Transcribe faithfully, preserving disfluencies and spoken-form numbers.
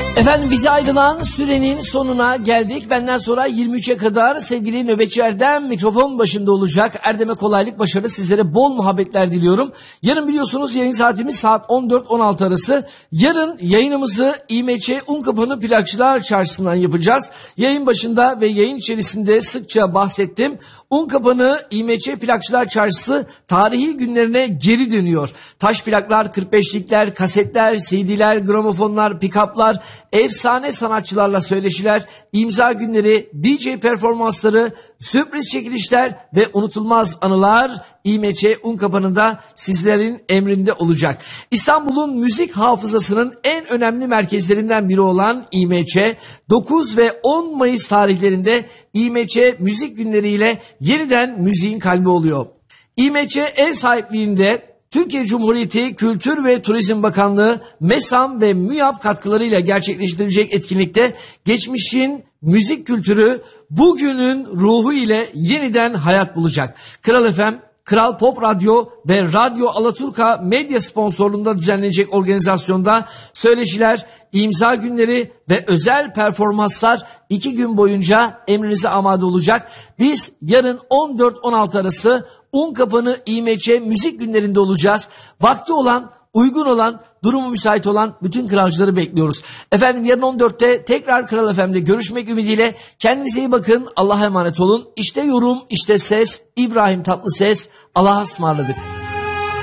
Efendim bize ayrılan sürenin sonuna geldik. Benden sonra yirmi üçe kadar sevgili nöbetçi Erdem mikrofon başında olacak. Erdem'e kolaylık, başarı, sizlere bol muhabbetler diliyorum. Yarın biliyorsunuz yayın saatimiz saat on dört on altı arası. Yarın yayınımızı İMÇ Unkapanı Plakçılar Çarşısı'ndan yapacağız. Yayın başında ve yayın içerisinde sıkça bahsettim. Unkapanı İMÇ Plakçılar Çarşısı tarihi günlerine geri dönüyor. Taş plaklar, kırk beşlikler, kasetler, C D'ler, gramofonlar, pick-up'lar, efsane sanatçılarla söyleşiler, imza günleri, D J performansları, sürpriz çekilişler ve unutulmaz anılar İMÇ Unkapanı'nda sizlerin emrinde olacak. İstanbul'un müzik hafızasının en önemli merkezlerinden biri olan İMÇ, dokuz ve on Mayıs tarihlerinde İMÇ Müzik Günleri ile yeniden müziğin kalbi oluyor. İMÇ ev sahipliğinde Türkiye Cumhuriyeti Kültür ve Turizm Bakanlığı, MESAM ve MÜYAP katkılarıyla gerçekleştirilecek etkinlikte geçmişin müzik kültürü bugünün ruhu ile yeniden hayat bulacak. Kral F M, Kral Pop Radyo ve Radyo Alaturka medya sponsorluğunda düzenlenecek organizasyonda söyleşiler, imza günleri ve özel performanslar iki gün boyunca emrinize amade olacak. Biz yarın on dört on altı arası Unkapanı İMÇ Müzik Günlerinde olacağız. Vakti olan, uygun olan, durumu müsait olan bütün kralcıları bekliyoruz. Efendim yarın on dörtte tekrar Kral F M'de görüşmek ümidiyle kendinize iyi bakın. Allah'a emanet olun. İşte yorum, işte ses. İbrahim Tatlıses. Allah'a ısmarladık.